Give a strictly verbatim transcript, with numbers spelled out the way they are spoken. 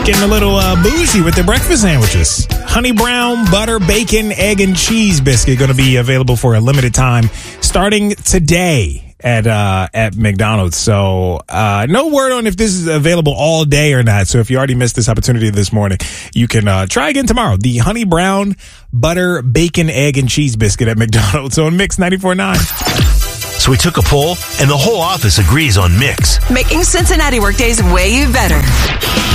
getting a little uh, bougie with their breakfast sandwiches. Honey brown, butter, bacon, egg, and cheese biscuit going to be available for a limited time starting today at uh, at McDonald's. So uh, no word on if this is available all day or not. So if you already missed this opportunity this morning, you can uh, try again tomorrow. The honey brown, butter, bacon, egg, and cheese biscuit at McDonald's on Mix ninety-four point nine. So we took a poll, and the whole office agrees on Mix. Making Cincinnati workdays way better.